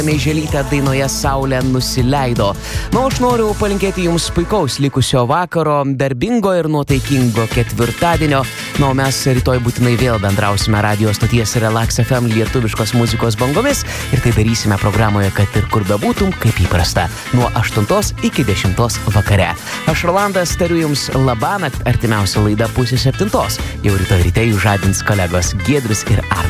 Meiželytė dainoje Saulė nusileido. Na, aš noriu palinkėti jums puikaus likusio vakaro, darbingo ir nuotaikingo ketvirtadienio. Na, o mes rytoj būtinai vėl bendrausime radio stoties Relax FM lietuviškos muzikos bangomis ir tai darysime programoje, kad ir kur bebūtum, kaip įprasta, nuo 8 iki 10 vakare. Aš Rolandas tariu jums labanakt, artimiausia laida 6:30. Jau rytoj ryte jūs žadins kolegos Giedrius ir Arnas.